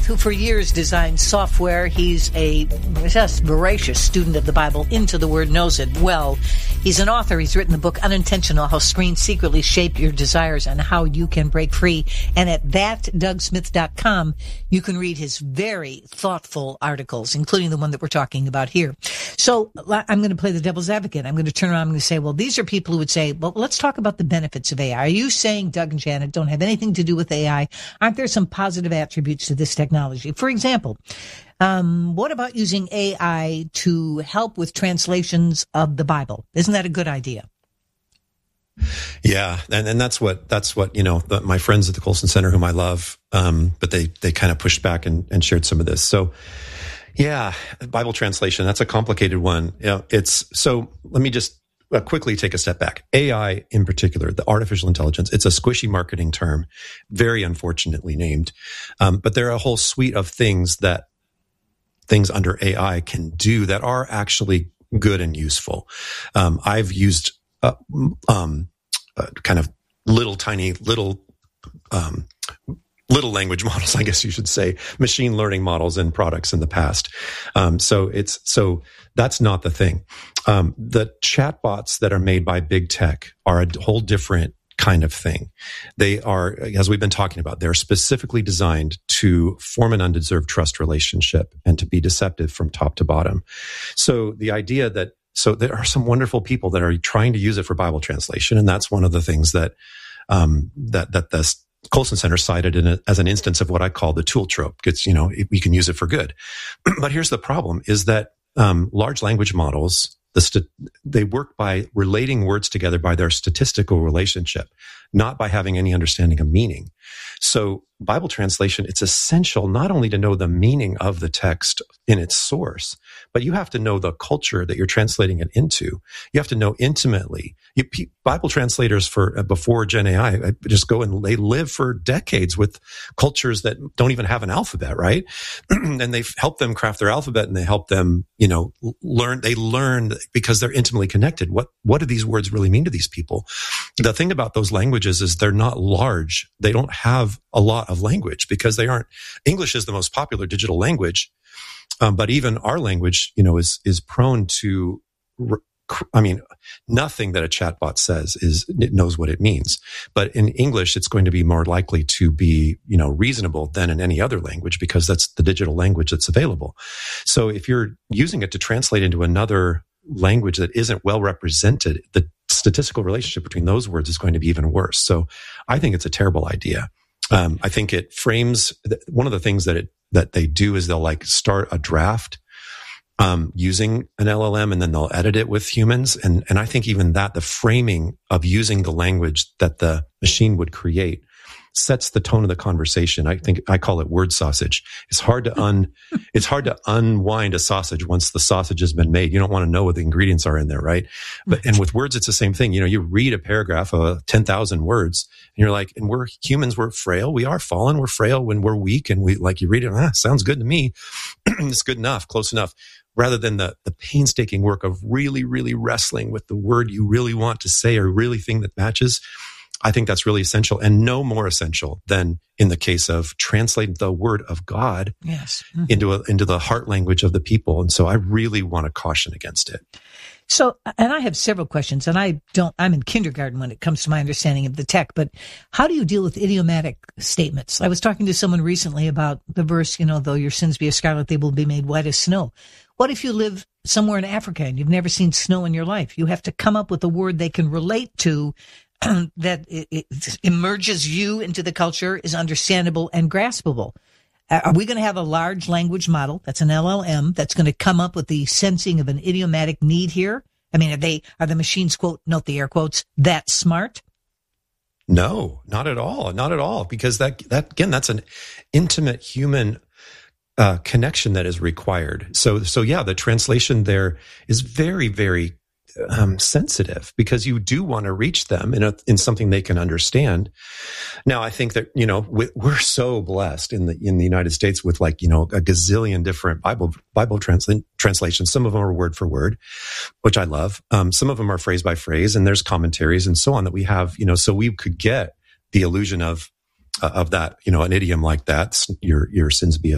who for years designed software. He's a just voracious student of the Bible, into the Word, knows it well. He's an author. He's written the book Unintentional, How Screens Secretly Shape Your Desires and How You Can Break Free. And at thatdougsmith.com, you can read his very thoughtful articles, including the one that we're talking about here. So I'm going to play the devil's advocate. I'm going to turn around and I'm going to say, well, these are people who would say, well, let's talk about the benefits of AI. Are you saying Doug and Janet don't have anything to do with AI? Aren't there some positive attributes to this technology? For example, what about using AI to help with translations of the Bible? Isn't that a good idea? Yeah. And that's what, my friends at the Colson Center, whom I love, but they kind of pushed back and shared some of this. So yeah, Bible translation, that's a complicated one. So let me just quickly take a step back. AI in particular, the artificial intelligence, it's a squishy marketing term, very unfortunately named. But there are a whole suite of things under AI can do that are actually good and useful. I've used kind of little language models, I guess you should say, machine learning models in products in the past. So that's not the thing. The chatbots that are made by big tech are a whole different kind of thing. They are, as we've been talking about, they're specifically designed to form an undeserved trust relationship and to be deceptive from top to bottom. So the idea that, so there are some wonderful people that are trying to use it for Bible translation. And that's one of the things that the Colson Center cited as an instance of what I call the tool trope. It's, we can use it for good. But here's the problem is that, large language models, they work by relating words together by their statistical relationship, not by having any understanding of meaning. So Bible translation, it's essential not only to know the meaning of the text in its source, but you have to know the culture that you're translating it into. You have to know intimately. Bible translators before Gen AI just go and they live for decades with cultures that don't even have an alphabet, right? And they help them craft their alphabet and they help them, learn. They learn because they're intimately connected. What do these words really mean to these people? The thing about those languages is they're not large. They don't have a lot of language because they aren't. English is the most popular digital language. But even our language, is prone to, nothing that a chatbot says it knows what it means. But in English, it's going to be more likely to be, reasonable than in any other language because that's the digital language that's available. So if you're using it to translate into another language that isn't well represented, the statistical relationship between those words is going to be even worse. So I think it's a terrible idea. I think it frames one of the things that they do is they'll start a draft, using an LLM and then they'll edit it with humans. And I think even that the framing of using the language that the machine would create sets the tone of the conversation. I think I call it word sausage. It's hard to unwind a sausage once the sausage has been made. You don't want to know what the ingredients are in there, right? And with words, it's the same thing. You read a paragraph of 10,000 words and you're like, and we're humans, we're frail. We are fallen. We're frail when we're weak. And you read it, sounds good to me. It's good enough, close enough. Rather than the painstaking work of really, really wrestling with the word you really want to say or really think that matches. I think that's really essential and no more essential than in the case of translating the word of God into the heart language of the people. And so I really want to caution against it. So, and I have several questions and I'm in kindergarten when it comes to my understanding of the tech, but how do you deal with idiomatic statements? I was talking to someone recently about the verse, though your sins be as scarlet, they will be made white as snow. What if you live somewhere in Africa and you've never seen snow in your life? You have to come up with a word they can relate to that it emerges you into the culture, is understandable and graspable. Are we going to have a large language model, that's an LLM, that's going to come up with the sensing of an idiomatic need here? I mean, are the machines, quote, note the air quotes, that smart? No, not at all. Not at all. Because that again, that's an intimate human connection that is required. So yeah, the translation there is very, very sensitive because you do want to reach them in something they can understand. Now, I think that, we're so blessed in the United States with a gazillion different Bible translations. Some of them are word for word, which I love. Some of them are phrase by phrase and there's commentaries and so on that we have, so we could get the illusion of that, an idiom like that, your sins be